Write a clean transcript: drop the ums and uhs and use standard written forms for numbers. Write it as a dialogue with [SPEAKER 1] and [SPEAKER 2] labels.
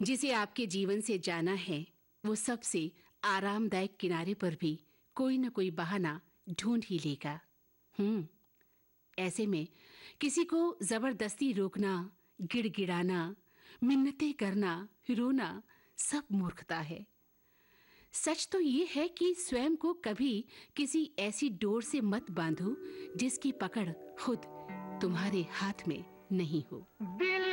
[SPEAKER 1] जिसे आपके जीवन से जाना है, वो सबसे आरामदायक किनारे पर भी कोई न कोई बहाना ढूंढ ही लेगा। ऐसे में किसी को जबरदस्ती रोकना, गिड़गिड़ाना, मिन्नतें करना, रोना सब मूर्खता है। सच तो ये है कि स्वयं को कभी किसी ऐसी डोर से मत बांधो जिसकी पकड़ खुद तुम्हारे हाथ में नहीं हो।